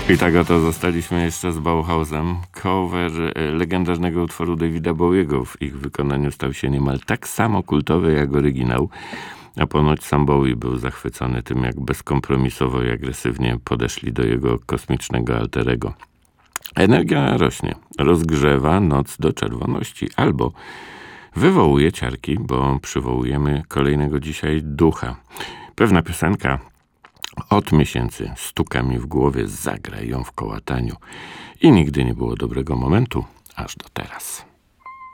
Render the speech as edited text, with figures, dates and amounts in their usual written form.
I tak oto zostaliśmy jeszcze z Bauhausem. Cover legendarnego utworu Davida Bowiego w ich wykonaniu stał się niemal tak samo kultowy jak oryginał, a ponoć sam Bowie był zachwycony tym, jak bezkompromisowo i agresywnie podeszli do jego kosmicznego alterego. Energia rośnie, rozgrzewa noc do czerwoności albo wywołuje ciarki, bo przywołujemy kolejnego dzisiaj ducha. Pewna piosenka od miesięcy stuka mi w głowie, zagraj ją w kołataniu. I nigdy nie było dobrego momentu, aż do teraz.